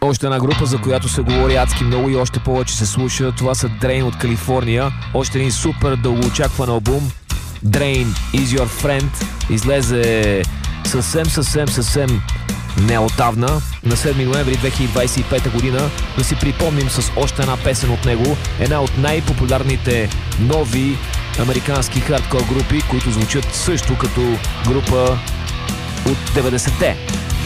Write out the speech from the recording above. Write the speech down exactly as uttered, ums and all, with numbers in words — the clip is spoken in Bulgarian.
Още една група, за която се говори адски много и още повече се слуша, това са Drain от Калифорния. Още един супер дългоочакван албум. Drain is your friend излезе съвсем, съвсем, съвсем неотдавна, на седми ноември две хиляди двадесет и пета година. Да си припомним с още една песен от него, една от най-популярните нови американски хардкор групи, които звучат също като група от деветдесетте.